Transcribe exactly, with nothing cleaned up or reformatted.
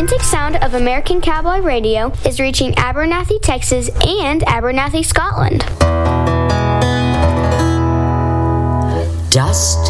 authentic sound of American Cowboy Radio is reaching Abernathy, Texas and Abernathy, Scotland. Dust